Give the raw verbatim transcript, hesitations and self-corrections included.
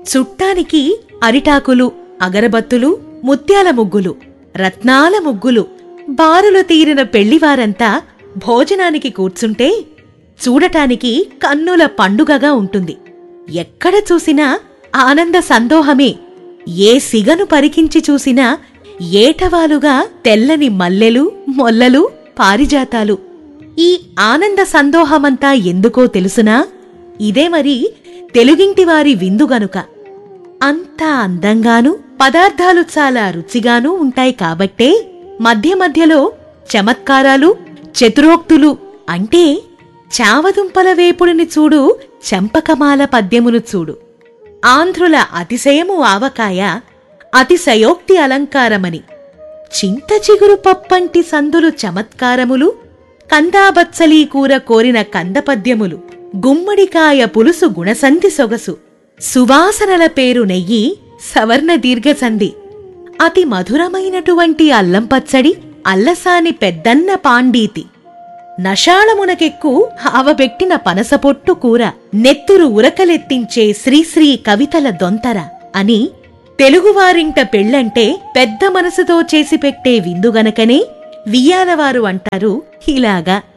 చుట్టానికి అరిటాకులు, అగరబత్తులు, ముత్యాల ముగ్గులు, రత్నాల ముగ్గులు, బారులు తీరిన పెళ్లివారంతా భోజనానికి కూర్చుంటే చూడటానికి కన్నుల పండుగగా ఉంటుంది. ఎక్కడ చూసినా ఆనంద సందోహమే. ఏ సిగను పరికించి చూసినా ఏటవాలుగా తెల్లని మల్లెలు, మొల్లలు, పారిజాతాలు. ఈ ఆనంద సందోహమంతా ఎందుకో తెలుసునా? ఇదే మరి తెలుగింటివారి విందుగనుక. అంతా అందంగానూ పదార్థాలు చాలా రుచిగానూ ఉంటాయి కాబట్టే మధ్య మధ్యలో చమత్కారాలు, చతురోక్తులు అంటే చావదుంపల వేపుడిని చూడు, చంపకమాల పద్యమును చూడు. ఆంధ్రుల అతిశయము ఆవకాయ, అతిశయోక్తి అలంకారమని. చింత చిగురు పప్పంటి సందులు చమత్కారములు, కందాబత్సలీ కూర కోరిన కందపద్యములు, గుమ్మడికాయ పులుసు గుణసంధి సొగసు, సువాసనల పేరు నెయ్యి సవర్ణ దీర్ఘసంధి, అతి మధురమైనటువంటి అల్లం పచ్చడి, అల్లసాని పెద్దన్న పాండీతి, నషాళమునకెక్కు ఆవబెట్టిన పనసపొట్టు కూర, నెత్తురు ఉరకలెత్తించే శ్రీశ్రీ కవితల దొంతర అని తెలుగువారింట పెళ్ళంటే పెద్ద మనసుతో చేసిపెట్టే విందుగనకనే వియ్యాలవారు అంటారు ఇలాగా.